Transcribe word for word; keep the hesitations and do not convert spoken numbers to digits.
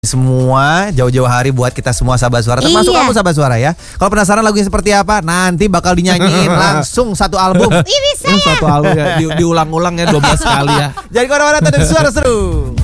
Semua jauh-jauh hari buat kita semua sahabat suara, termasuk Iya. kamu sahabat suara ya. Kalau penasaran lagunya seperti apa, nanti bakal dinyanyiin langsung satu album. Ih, bisa ya. Satu album ya, di- diulang-ulang ya dua belas kali ya. Jadi kemana-mana, tetap suara seru.